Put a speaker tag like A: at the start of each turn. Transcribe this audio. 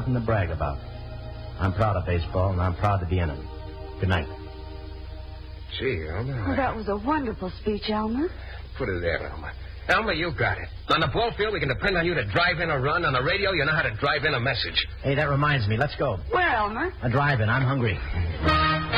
A: nothing to brag about. I'm proud of baseball, and I'm proud to be in it. Good night.
B: Gee, Elmer.
C: Well, that was a wonderful speech, Elmer.
B: Put it there, Elmer. Elmer, you got it. On the ball field, we can depend on you to drive in a run. On the radio, you know how to drive in a message.
A: Hey, that reminds me. Let's go.
C: Where, Elmer?
A: A drive-in. I'm hungry.